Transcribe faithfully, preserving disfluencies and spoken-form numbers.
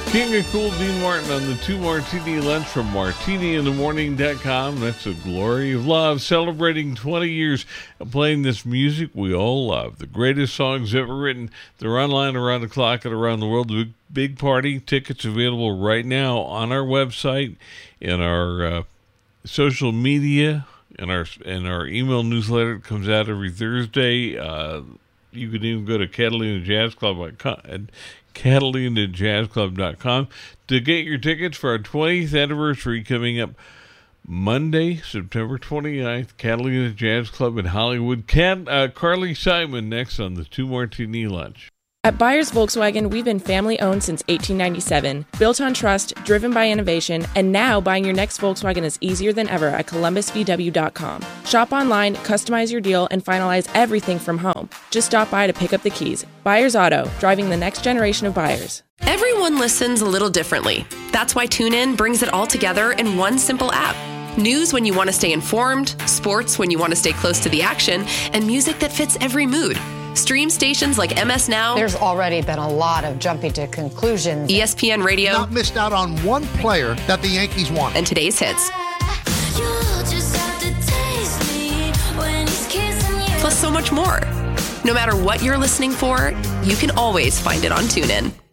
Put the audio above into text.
King of Cool, Dean Martin on the Two Martini Lunch from martini in the morning dot com. That's the glory of love, celebrating twenty years of playing this music we all love. The greatest songs ever written. They're online around the clock and around the world. The big, big party tickets available right now on our website, in our uh, social media, in our in our email newsletter. It comes out every Thursday. Uh, you can even go to Catalina Jazz Club and Catalina Jazz Club dot com to get your tickets for our twentieth anniversary coming up Monday, September twenty-ninth. Catalina Jazz Club in Hollywood. Cat, uh, Carly Simon next on the Two Martini Lunch. At Byers Volkswagen, we've been family-owned since eighteen ninety-seven, built on trust, driven by innovation, and now buying your next Volkswagen is easier than ever at Columbus V W dot com. Shop online, customize your deal, and finalize everything from home. Just stop by to pick up the keys. Byers Auto, driving the next generation of buyers. Everyone listens a little differently. That's why TuneIn brings it all together in one simple app. News when you want to stay informed, sports when you want to stay close to the action, and music that fits every mood. Stream stations like M S Now. There's already been a lot of jumping to conclusions. E S P N Radio. Not missed out on one player that the Yankees want. And today's hits. Plus so much more. No matter what you're listening for, you can always find it on TuneIn.